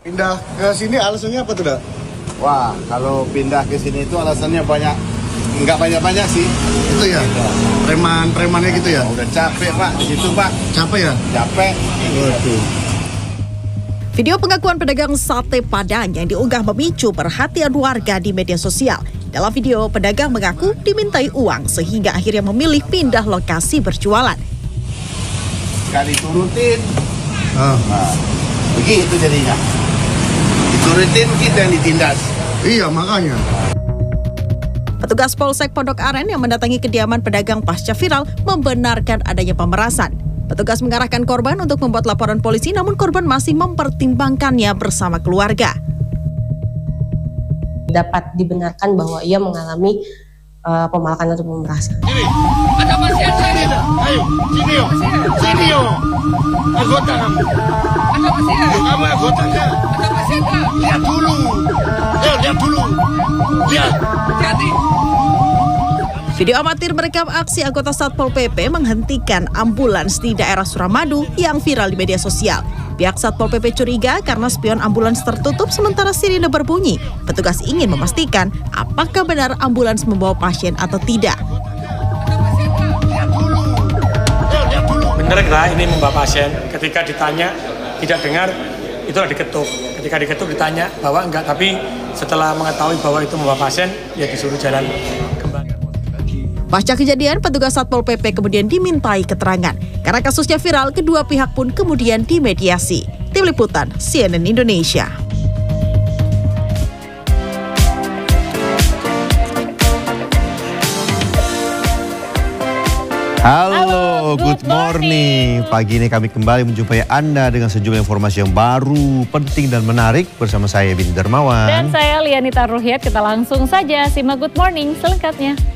Pindah ke sini alasannya apa tuh, Dak? Wah, kalau pindah ke sini itu alasannya banyak, nggak banyak-banyak sih. Itu ya? Preman-premannya gitu ya? Udah capek Pak, di situ Pak. Capek ya? Capek. Waduh. Video pengakuan pedagang sate Padang yang diunggah memicu perhatian warga di media sosial. Dalam video, pedagang mengaku dimintai uang sehingga akhirnya memilih pindah lokasi berjualan. Sekali turutin, Ah. nah, begitu jadinya. Diturutin kita yang ditindas. Iya, makanya. Petugas Polsek Pondok Aren yang mendatangi kediaman pedagang pasca viral membenarkan adanya pemerasan. Petugas mengarahkan korban untuk membuat laporan polisi, namun korban masih mempertimbangkannya bersama keluarga. Dapat dibenarkan bahwa ia mengalami pemalakan atau pemerasan. Ini, ada pasien saya. Ayo, sini yo. Sini yo. Anggota kamu. Ada pasien. Kamu anggotanya. Ada pasien enggak? Lihat dulu. Lihat dulu. Lihat. Hati-hati. Video amatir merekam aksi anggota Satpol PP menghentikan ambulans di daerah Suramadu yang viral di media sosial. Pihak Satpol PP curiga karena spion ambulans tertutup sementara sirine berbunyi. Petugas ingin memastikan apakah benar ambulans membawa pasien atau tidak. Benar nggak ini membawa pasien? Ketika ditanya tidak dengar, itulah diketuk. Ketika diketuk ditanya bahwa enggak, tapi setelah mengetahui bahwa itu membawa pasien, ya disuruh jalan kembali. Pasca kejadian, petugas Satpol PP kemudian dimintai keterangan. Karena kasusnya viral, kedua pihak pun kemudian dimediasi. Tim Liputan, CNN Indonesia. Halo, good morning. Pagi ini kami kembali menjumpai Anda dengan sejumlah informasi yang baru, penting dan menarik bersama saya Bindi Darmawan. Dan saya Lianita Ruhyat. Kita langsung saja simak Good Morning selengkapnya.